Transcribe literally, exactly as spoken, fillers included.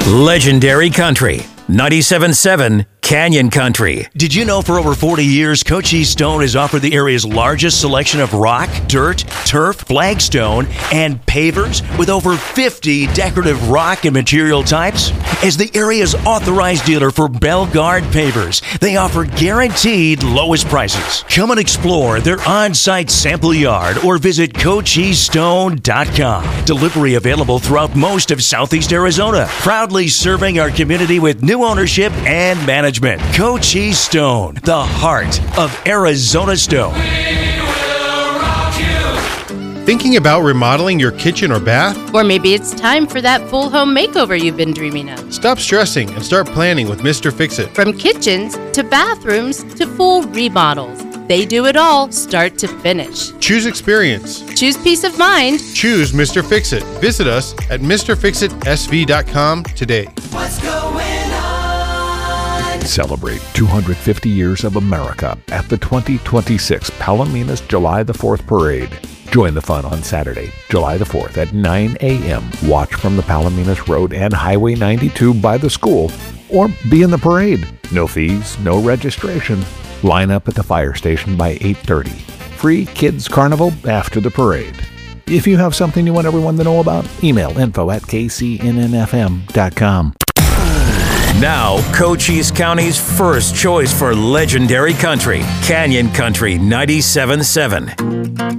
Legendary Country, ninety-seven point seven Canyon Country. Did you know for over forty years, Cochise Stone has offered the area's largest selection of rock, dirt, turf, flagstone, and pavers with over fifty decorative rock and material types? As the area's authorized dealer for Bellegarde pavers, they offer guaranteed lowest prices. Come and explore their on-site sample yard or visit cochise stone dot com. Delivery available throughout most of Southeast Arizona. Proudly serving our community with new ownership and management. Cochise Stone, the heart of Arizona stone. Thinking about remodeling your kitchen or bath? Or maybe it's time for that full home makeover you've been dreaming of. Stop stressing and start planning with Mister Fix-It. From kitchens to bathrooms to full remodels, they do it all start to finish. Choose experience. Choose peace of mind. Choose Mister Fix-It. Visit us at Mr Fix It S V dot com today. What's going on? Celebrate two hundred fifty years of America at the twenty twenty-six Palominas July the fourth Parade. Join the fun on Saturday, July the fourth at nine a.m. Watch from the Palominas Road and Highway ninety-two by the school, or be in the parade. No fees, no registration. Line up at the fire station by eight thirty. Free kids carnival after the parade. If you have something you want everyone to know about, email info at k c n n f m dot com. Now, Cochise County's first choice for legendary country, Canyon Country ninety-seven point seven.